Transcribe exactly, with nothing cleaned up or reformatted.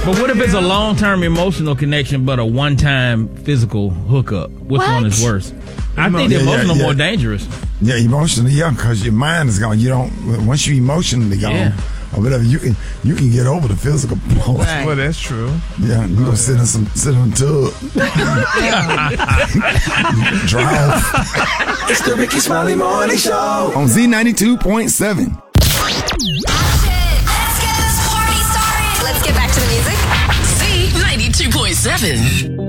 But what if it's a long-term emotional connection but a one-time physical hookup? Which What? one is worse? I think the Yeah, yeah, emotional yeah. more dangerous. Yeah, emotionally, yeah, because your mind is gone. You don't. Once you emotionally gone Yeah. or whatever, you can you can get over the physical part. Right. Well, that's true. Yeah, you gonna sit in some sit in a tub, dry off. It's the Ricky Smiley Morning Show. On Z ninety-two point seven. Let's get this party started. Let's get back to the music. Z ninety-two point seven.